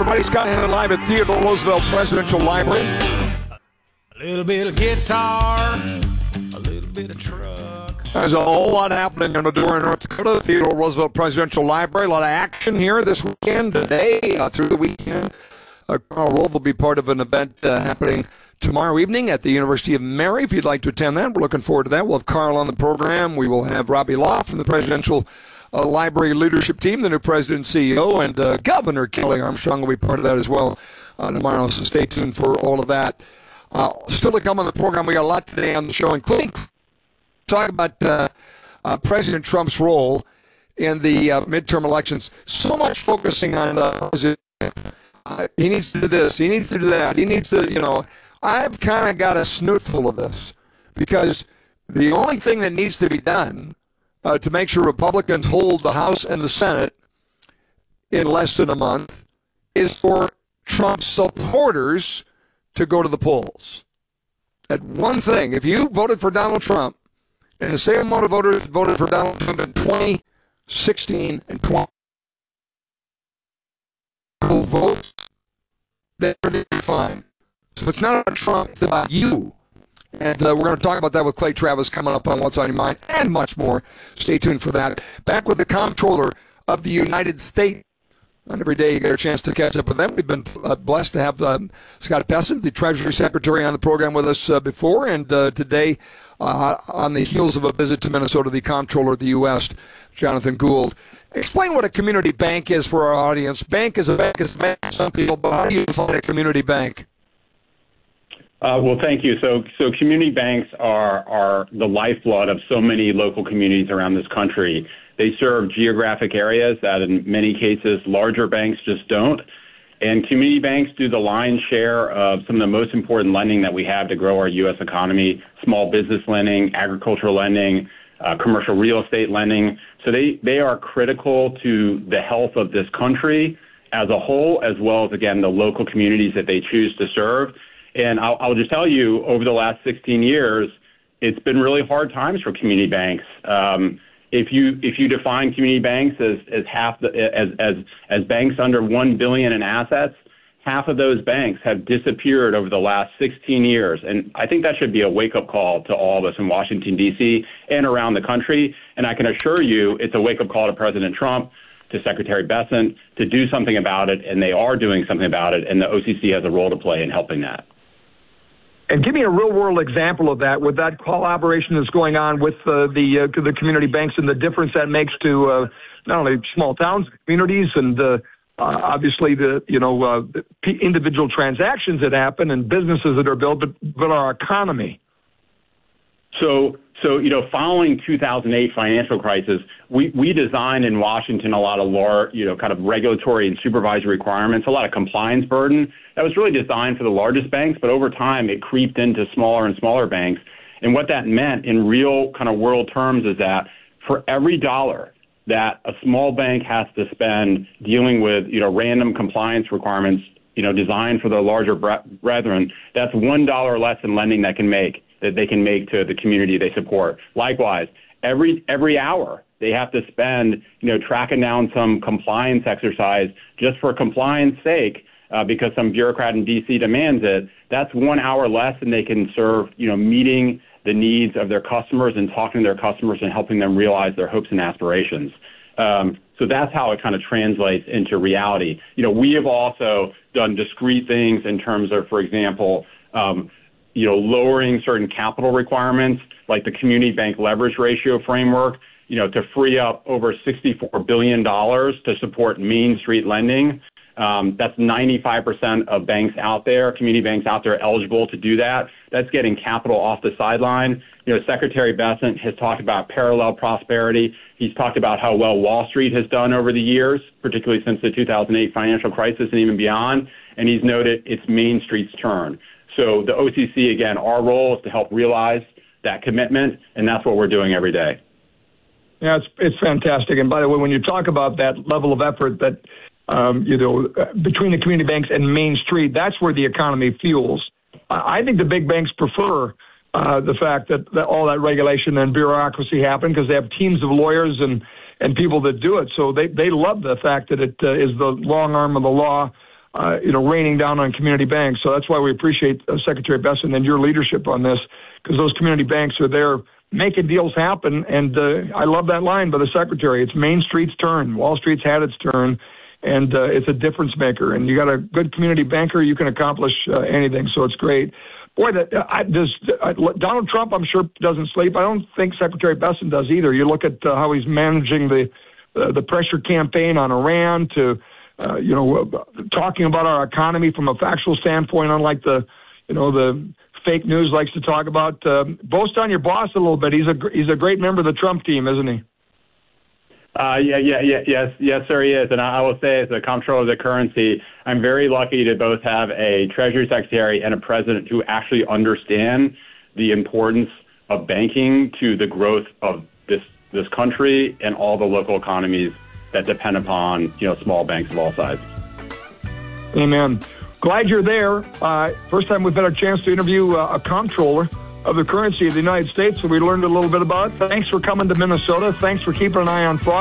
everybody. Scott Hannon live at Theodore Roosevelt Presidential Library. A little bit of guitar, a little bit of truck. There's a whole lot happening in Medora, North Dakota, Theodore Roosevelt Presidential Library. A lot of action here this weekend, today, through the weekend. Carl Rove will be part of an event happening tomorrow evening at the University of Mary. If you'd like to attend that, we're looking forward to that. We'll have Carl on the program. We will have Robbie Law from the Presidential Library Leadership Team, the new president and CEO, and Governor Kelly Armstrong will be part of that as well tomorrow, so stay tuned for all of that. Still to come on the program, we got a lot today on the show, including talk about President Trump's role in the midterm elections. So much focusing on he needs to do this, he needs to do that, he needs to, I've kind of got a snoot full of this, because the only thing that needs to be done to make sure Republicans hold the House and the Senate in less than a month is for Trump's supporters to go to the polls. That one thing, if you voted for Donald Trump, and the same amount of voters voted for Donald Trump in 2016 and 20 will vote, then they're fine. So it's not about Trump, it's about you. And we're going to talk about that with Clay Travis coming up on What's on Your Mind and much more. Stay tuned for that. Back with the Comptroller of the United States. And every day you get a chance to catch up with them. We've been blessed to have Scott Bessent, the Treasury Secretary, on the program with us before. And today, on the heels of a visit to Minnesota, the Comptroller of the U.S., Jonathan Gould. Explain what a community bank is for our audience. Bank is a bank to some people, but how do you define a community bank? Well, thank you. So community banks are the lifeblood of so many local communities around this country. They serve geographic areas that in many cases larger banks just don't. And community banks do the lion's share of some of the most important lending that we have to grow our U.S. economy: small business lending, agricultural lending, commercial real estate lending. So they are critical to the health of this country as a whole, as well as, again, the local communities that they choose to serve. And I'll just tell you, over the last 16 years, it's been really hard times for community banks. If you define community banks as banks under $1 billion in assets, half of those banks have disappeared over the last 16 years. And I think that should be a wake-up call to all of us in Washington, D.C. and around the country. And I can assure you it's a wake-up call to President Trump, to Secretary Bessent, to do something about it. And they are doing something about it. And the OCC has a role to play in helping that. And give me a real-world example of that, with that collaboration that's going on with the community banks and the difference that makes to not only small towns, communities, and obviously the individual transactions that happen and businesses that are built, but our economy. So following 2008 financial crisis, we designed in Washington a lot of kind of regulatory and supervisory requirements, a lot of compliance burden that was really designed for the largest banks, but over time it creeped into smaller and smaller banks. And what that meant in real kind of world terms is that for every dollar that a small bank has to spend dealing with, random compliance requirements, designed for the larger brethren, that's $1 less in lending that they can make to the community they support. Likewise, every hour they have to spend, tracking down some compliance exercise just for compliance sake, because some bureaucrat in D.C. demands it. That's 1 hour less than they can serve, meeting the needs of their customers and talking to their customers and helping them realize their hopes and aspirations. So that's how it kind of translates into reality. We have also done discrete things in terms of, for example, lowering certain capital requirements, like the community bank leverage ratio framework, to free up over $64 billion to support Main Street lending. That's 95% of banks out there, community banks out there, eligible to do that. That's getting capital off the sideline. Secretary Bessent has talked about parallel prosperity. He's talked about how well Wall Street has done over the years, particularly since the 2008 financial crisis and even beyond. And he's noted it's Main Street's turn. So the OCC, again, our role is to help realize that commitment, and that's what we're doing every day. Yeah, it's fantastic. And by the way, when you talk about that level of effort that, between the community banks and Main Street, that's where the economy fuels. I think the big banks prefer the fact that all that regulation and bureaucracy happen because they have teams of lawyers and people that do it. So they love the fact that it is the long arm of the law raining down on community banks. So that's why we appreciate Secretary Bessent and your leadership on this, because those community banks are there making deals happen. And I love that line by the Secretary. It's Main Street's turn. Wall Street's had its turn, and it's a difference maker. And you got a good community banker, you can accomplish anything. So it's great. Boy, Donald Trump, I'm sure, doesn't sleep. I don't think Secretary Bessent does either. You look at how he's managing the pressure campaign on Iran to, talking about our economy from a factual standpoint, unlike the fake news likes to talk about. Boast on your boss a little bit. He's a great member of the Trump team, isn't he? Yes, sir, he is. And I will say, as the comptroller of the currency, I'm very lucky to both have a Treasury Secretary and a president who actually understand the importance of banking to the growth of this country and all the local economies that depend upon small banks of all sizes. Amen. Glad you're there. First time we've had a chance to interview a comptroller of the currency of the United States, so we learned a little bit about it. Thanks for coming to Minnesota. Thanks for keeping an eye on fraud.